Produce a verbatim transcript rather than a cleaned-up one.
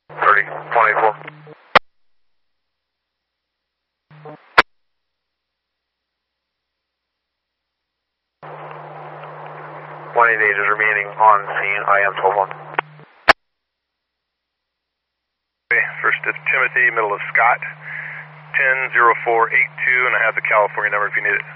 thirty, twenty-four. one eighty-eight is remaining on scene, I M twelve one. Okay, first is Timothy, middle of Scott, ten zero four eight two, and I have the California number if you need it.